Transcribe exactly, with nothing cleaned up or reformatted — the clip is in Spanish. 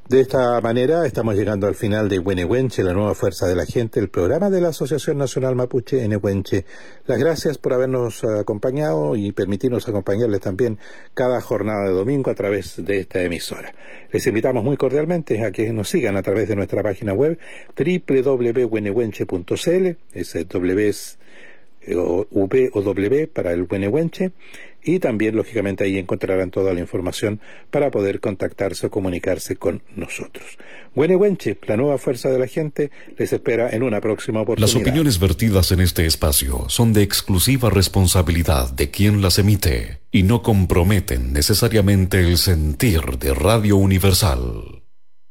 De esta manera estamos llegando al final de Huenehuenche, la nueva fuerza de la gente, el programa de la Asociación Nacional Mapuche Enehuenche. Las gracias por habernos acompañado y permitirnos acompañarles también cada jornada de domingo a través de esta emisora. Les invitamos muy cordialmente a que nos sigan a través de nuestra página web doble u doble u doble u punto huenehuenche punto c l, ese W es o V o W para el Huenehuenche, y también lógicamente ahí encontrarán toda la información para poder contactarse o comunicarse con nosotros. Huenehuenche, la nueva fuerza de la gente, les espera en una próxima oportunidad. Las opiniones vertidas en este espacio son de exclusiva responsabilidad de quien las emite y no comprometen necesariamente el sentir de Radio Universal.